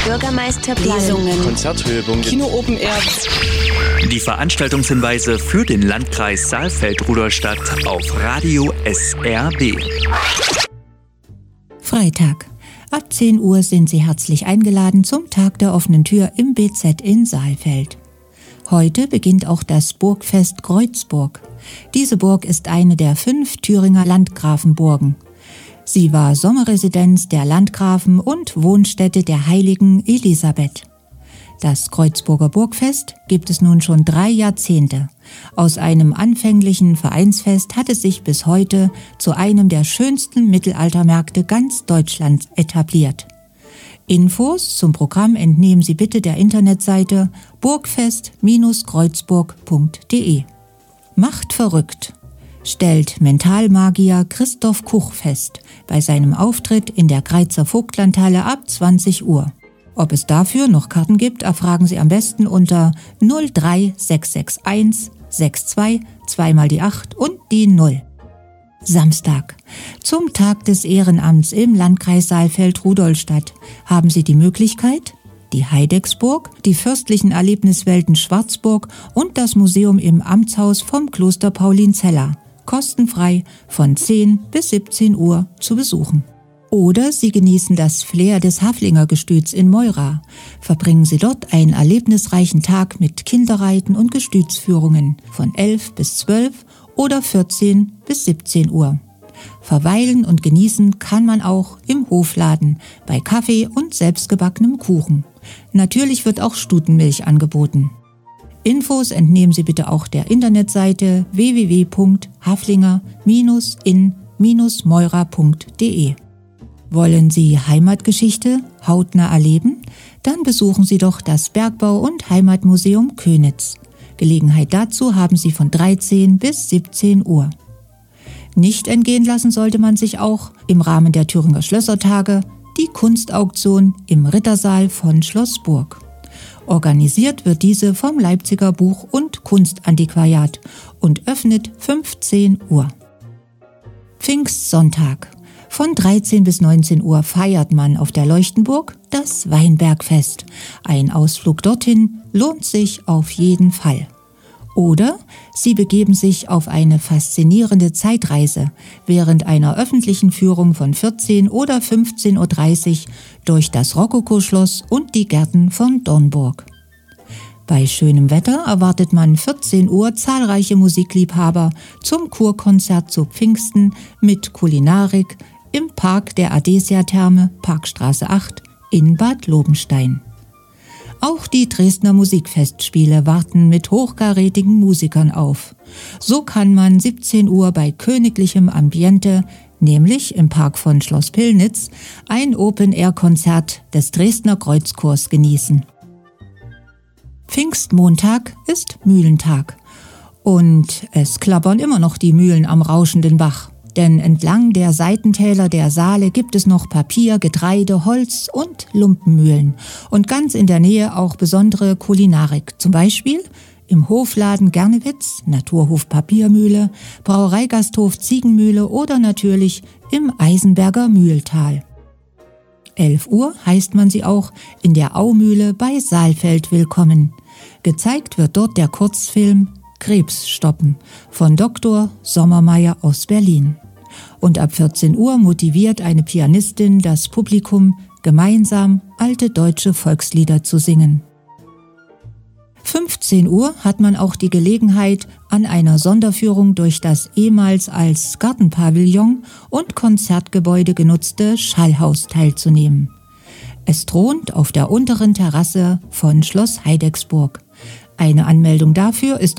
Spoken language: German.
Bürgermeisterplan, Lesungen, Konzerthörungen, Kino Open Air. Die Veranstaltungshinweise für den Landkreis Saalfeld-Rudolstadt auf Radio SRB. Freitag. Ab 10 Uhr sind Sie herzlich eingeladen zum Tag der offenen Tür im BZ in Saalfeld. Heute beginnt auch das Burgfest Kreuzburg. Diese Burg ist eine der 5 Thüringer Landgrafenburgen. Sie war Sommerresidenz der Landgrafen und Wohnstätte der heiligen Elisabeth. Das Kreuzburger Burgfest gibt es nun schon 3 Jahrzehnte. Aus einem anfänglichen Vereinsfest hat es sich bis heute zu einem der schönsten Mittelaltermärkte ganz Deutschlands etabliert. Infos zum Programm entnehmen Sie bitte der Internetseite burgfest-kreuzburg.de. Macht verrückt, stellt Mentalmagier Christoph Kuch fest bei seinem Auftritt in der Greizer Vogtlandhalle ab 20 Uhr. Ob es dafür noch Karten gibt, erfragen Sie am besten unter 03661 62 2 mal die 8 und die 0. Samstag. Zum Tag des Ehrenamts im Landkreis Saalfeld-Rudolstadt haben Sie die Möglichkeit, die Heidecksburg, die fürstlichen Erlebniswelten Schwarzburg und das Museum im Amtshaus vom Kloster Paulinzella kostenfrei von 10 bis 17 Uhr zu besuchen. Oder Sie genießen das Flair des Haflinger-Gestüts in Meura. Verbringen Sie dort einen erlebnisreichen Tag mit Kinderreiten und Gestütsführungen von 11 bis 12 oder 14 bis 17 Uhr. Verweilen und genießen kann man auch im Hofladen bei Kaffee und selbstgebackenem Kuchen. Natürlich wird auch Stutenmilch angeboten. Infos entnehmen Sie bitte auch der Internetseite www.haflinger-in-meura.de. Wollen Sie Heimatgeschichte hautnah erleben? Dann besuchen Sie doch das Bergbau- und Heimatmuseum Könitz. Gelegenheit dazu haben Sie von 13 bis 17 Uhr. Nicht entgehen lassen sollte man sich auch im Rahmen der Thüringer Schlössertage die Kunstauktion im Rittersaal von Schloss Burg. Organisiert wird diese vom Leipziger Buch- und Kunstantiquariat und öffnet 15 Uhr. Pfingstsonntag. Von 13 bis 19 Uhr feiert man auf der Leuchtenburg das Weinbergfest. Ein Ausflug dorthin lohnt sich auf jeden Fall. Oder Sie begeben sich auf eine faszinierende Zeitreise während einer öffentlichen Führung von 14 oder 15.30 Uhr durch das Rokokoschloss und die Gärten von Dornburg. Bei schönem Wetter erwartet man 14 Uhr zahlreiche Musikliebhaber zum Kurkonzert zu Pfingsten mit Kulinarik im Park der Adesia-Therme, Parkstraße 8 in Bad Lobenstein. Auch die Dresdner Musikfestspiele warten mit hochkarätigen Musikern auf. So kann man 17 Uhr bei königlichem Ambiente, nämlich im Park von Schloss Pillnitz, ein Open-Air-Konzert des Dresdner Kreuzchors genießen. Pfingstmontag ist Mühlentag und es klappern immer noch die Mühlen am rauschenden Bach. Denn entlang der Seitentäler der Saale gibt es noch Papier-, Getreide-, Holz- und Lumpenmühlen. Und ganz in der Nähe auch besondere Kulinarik. Zum Beispiel im Hofladen Gernewitz, Naturhof Papiermühle, Brauereigasthof Ziegenmühle oder natürlich im Eisenberger Mühltal. 11 Uhr heißt man sie auch in der Aumühle bei Saalfeld willkommen. Gezeigt wird dort der Kurzfilm Krebs stoppen von Dr. Sommermeier aus Berlin. Und ab 14 Uhr motiviert eine Pianistin das Publikum, gemeinsam alte deutsche Volkslieder zu singen. 15 Uhr hat man auch die Gelegenheit, an einer Sonderführung durch das ehemals als Gartenpavillon und Konzertgebäude genutzte Schallhaus teilzunehmen. Es thront auf der unteren Terrasse von Schloss Heidecksburg. Eine Anmeldung dafür ist